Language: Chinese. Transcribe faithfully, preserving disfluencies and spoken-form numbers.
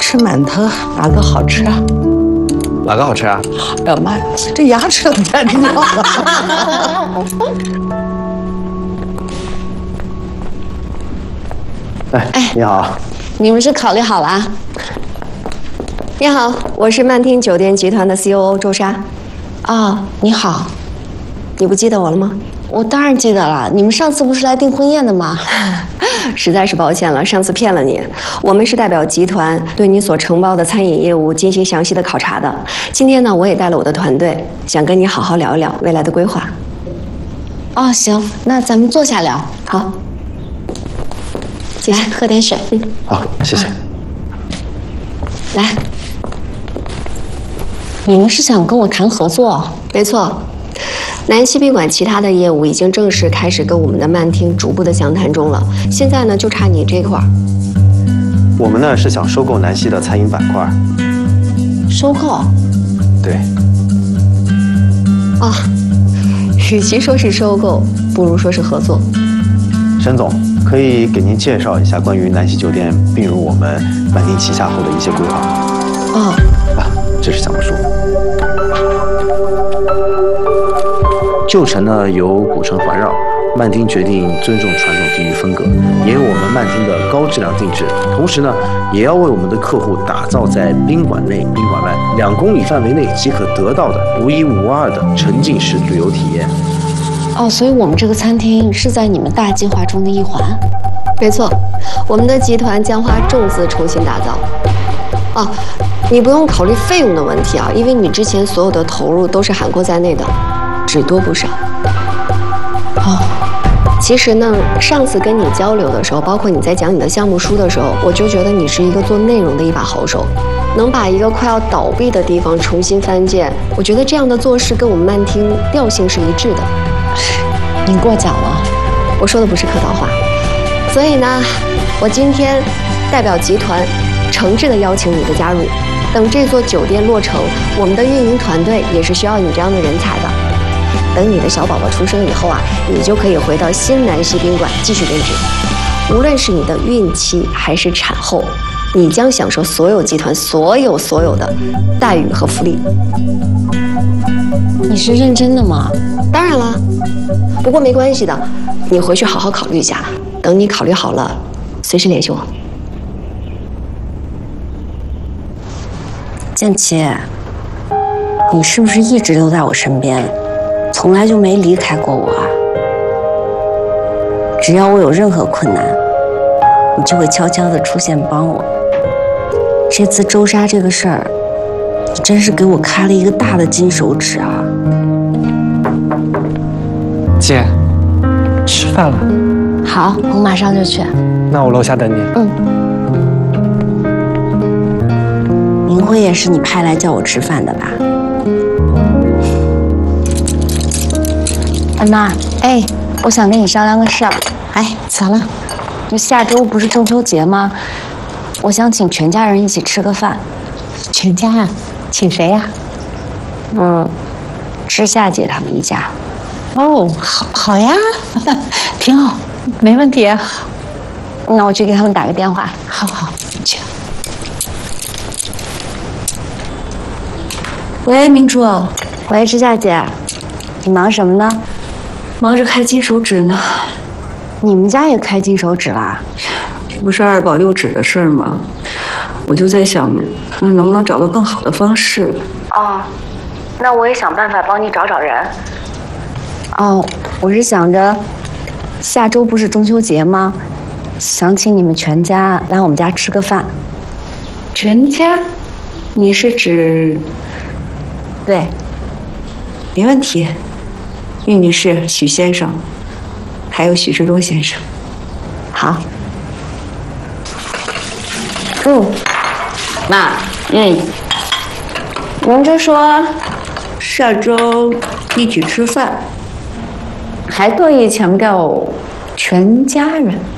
吃馒头哪个好吃啊？ 哪个好吃啊？ 哎呀妈呀，这牙齿都在掉了。 哎，你好， 你们是考虑好了啊？你好，我是曼听酒店集团的 C O O 周莎。 啊，你好， 你不记得我了吗？ 我当然记得了。你们上次不是来订婚宴的吗？ 实在是抱歉了，上次骗了你。我们是代表集团对你所承包的餐饮业务进行详细的考察的。今天呢，我也带了我的团队，想跟你好好聊一聊未来的规划。 哦，行，那咱们坐下聊。 好， 来喝点水。 嗯，好，谢谢。 来，你们是想跟我谈合作？ 没错。南溪宾馆其他的业务已经正式开始跟我们的曼听逐步的详谈中了，现在呢就差你这块儿。 我们呢是想收购南溪的餐饮板块。 收购？ 对。 啊，与其说是收购，不如说是合作。 沈总，可以给您介绍一下关于南溪酒店并入我们曼听旗下后的一些规划吗？ 哦， 啊，这是项目书。旧城呢由古城环绕，曼听决定尊重传统地域风格，沿用我们曼听的高质量定制，同时呢，也要为我们的客户打造在宾馆内、宾馆外两公里范围内即可得到的独一无二的沉浸式旅游体验。 哦，所以我们这个餐厅是在你们大计划中的一环。 没错，我们的集团将花重资重新打造。哦，你不用考虑费用的问题啊，因为你之前所有的投入都是含括在内的。只多不少。 哦， 其实呢，上次跟你交流的时候，包括你在讲你的项目书的时候，我就觉得你是一个做内容的一把好手，能把一个快要倒闭的地方重新翻建。我觉得这样的做事跟我们曼听调性是一致的。 您过奖了， 我说的不是客套话。所以呢，我今天代表集团诚挚地邀请你的加入。等这座酒店落成，我们的运营团队也是需要你这样的人才的。等你的小宝宝出生以后啊，你就可以回到新南溪宾馆继续任职。无论是你的孕期还是产后，你将享受所有集团所有所有的待遇和福利。 你是认真的吗？ 当然啦，不过没关系的，你回去好好考虑一下。等你考虑好了，随时联系我。 建琪，你是不是一直都在我身边，从来就没离开过我啊？只要我有任何困难，你就会悄悄地出现帮我。这次周莎这个事儿，你真是给我开了一个大的金手指啊！ 姐，吃饭了。 好，我马上就去。 那我楼下等你。 嗯。明辉也是你派来叫我吃饭的吧？安娜，哎，我想跟你商量个事儿。 哎，咋了？ 就下周不是中秋节吗？我想请全家人一起吃个饭。 全家啊？请谁呀？ 嗯，吃夏姐他们一家。 哦，好，好呀，挺好，没问题啊。 那我去给他们打个电话。 好好，去。喂，明珠。 喂，吃夏姐，你忙什么呢？ 忙着开金手指呢。 你们家也开金手指啦？ 这不是二保六指的事儿吗？我就在想，那能不能找到更好的方式？ 哦，那我也想办法帮你找找人。哦，我是想着，下周不是中秋节吗？想请你们全家来我们家吃个饭。 全家？你是指？ 对， 没问题。玉女士、许先生，还有许志东先生。 好。 嗯，妈，嗯，您这说下周一起吃饭，还特意强调全家人。